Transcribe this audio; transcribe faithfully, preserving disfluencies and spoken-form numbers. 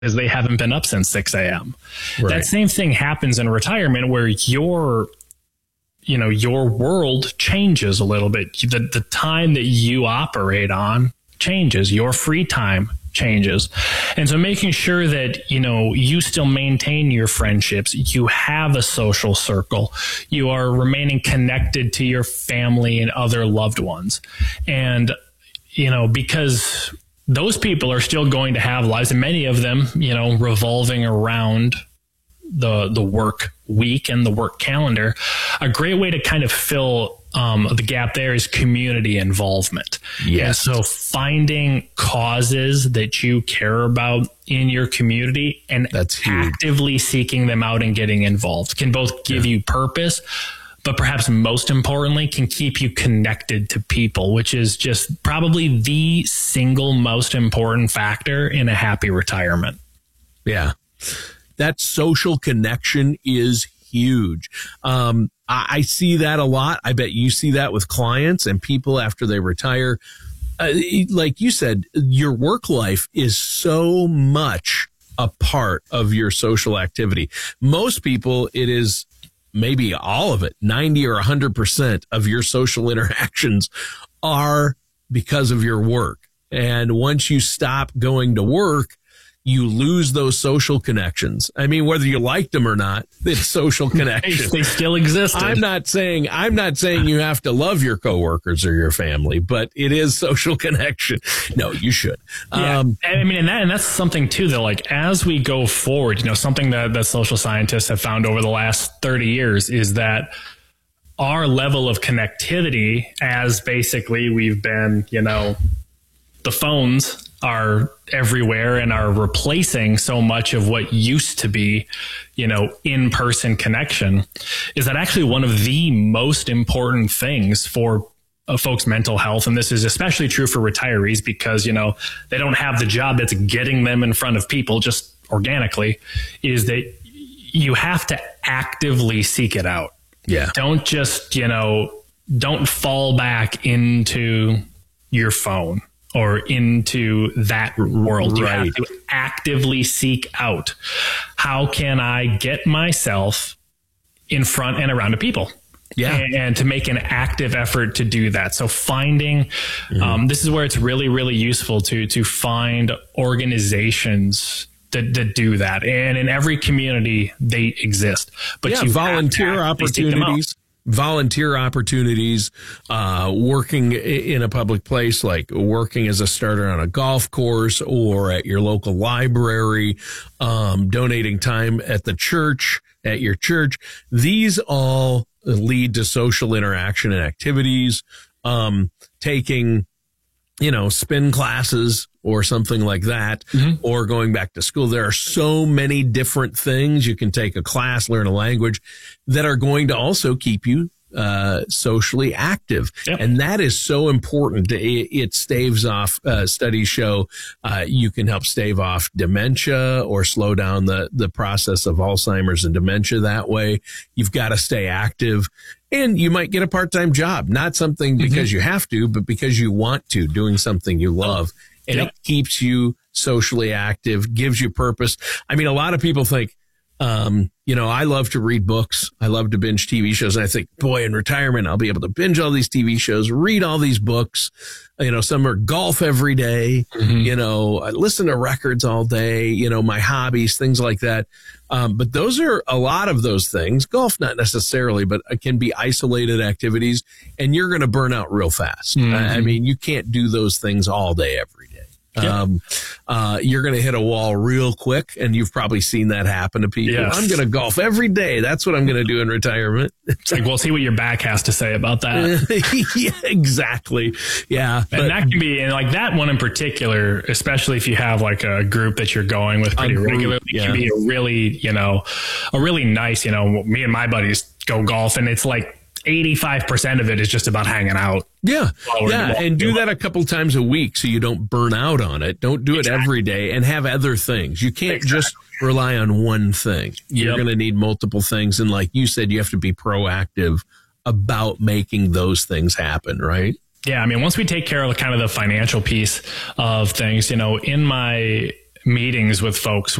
because they haven't been up since six a.m. Right. That same thing happens in retirement where your, you know, your world changes a little bit. The, the time that you operate on changes. Your free time changes. And so making sure that, you know, you still maintain your friendships, you have a social circle, you are remaining connected to your family and other loved ones. And, you know, because those people are still going to have lives, and many of them, you know, revolving around the the work week and the work calendar. A great way to kind of fill um, the gap there is community involvement. Yes. And so finding causes that you care about in your community and That's huge. actively seeking them out and getting involved can both give yeah. you purpose, but perhaps most importantly, can keep you connected to people, which is just probably the single most important factor in a happy retirement. Yeah. That social connection is huge. Um, I, I see that a lot. I bet you see that with clients and people after they retire. Uh, like you said, your work life is so much a part of your social activity. Most people, it is maybe all of it, ninety or one hundred percent of your social interactions are because of your work. And once you stop going to work, you lose those social connections. I mean, whether you liked them or not, it's social connections. They still exist. I'm not saying, I'm not saying you have to love your coworkers or your family, but it is social connection. No, you should. Yeah. Um, I mean, and that, and that's something too, that like, as we go forward, you know, something that, that social scientists have found over the last thirty years is that our level of connectivity, as basically we've been, you know, the phones are everywhere and are replacing so much of what used to be, you know, in-person connection, is that actually one of the most important things for uh, folks' mental health. And this is especially true for retirees because, you know, they don't have the job that's getting them in front of people just organically, is that you have to actively seek it out. Yeah. Don't just, you know, don't fall back into your phone or into that world. You Right. have to actively seek out, how can I get myself in front and around of people? Yeah. And, and to make an active effort to do that. So finding, mm-hmm. um, this is where it's really, really useful to, to find organizations that, that do that. And in every community they exist, but yeah, you volunteer opportunities. volunteer opportunities, uh, working in a public place, like working as a starter on a golf course or at your local library, um, donating time at the church, at your church. These all lead to social interaction and activities, um, taking, you know, spin classes or something like that, mm-hmm. or going back to school. There are so many different things. You can take a class, learn a language that are going to also keep you uh, socially active. Yep. And that is so important. It, it staves off, uh, studies show uh, you can help stave off dementia or slow down the, the process of Alzheimer's and dementia that way. You've got to stay active. And you might get a part-time job, not something because mm-hmm. you have to, but because you want to, doing something you love. And yep. it keeps you socially active, gives you purpose. I mean, a lot of people think, um, you know, I love to read books. I love to binge T V shows. And I think, boy, in retirement, I'll be able to binge all these T V shows, read all these books. You know, some are golf every day. Mm-hmm. You know, I listen to records all day, you know, my hobbies, things like that. Um, but those are a lot of those things. Golf, not necessarily, but it can be isolated activities, and you're going to burn out real fast. Mm-hmm. I, I mean, you can't do those things all day, every day. Yeah. Um, uh, you're going to hit a wall real quick, and you've probably seen that happen to people. Yes. I'm going to golf every day. That's what I'm going to do in retirement. It's like, we'll see what your back has to say about that. Yeah, exactly. Yeah. And but, that can be, and like that one in particular, especially if you have like a group that you're going with pretty group, regularly, yeah. can be a really, you know, a really nice, you know, me and my buddies go golf, and it's like eighty-five percent of it is just about hanging out. Yeah. Yeah. And do that a couple times a week so you don't burn out on it. Don't do it exactly. every day, and have other things. You can't exactly. just rely on one thing. You're yep. going to need multiple things. And like you said, you have to be proactive about making those things happen, right? Yeah. I mean, once we take care of kind of the financial piece of things, you know, in my meetings with folks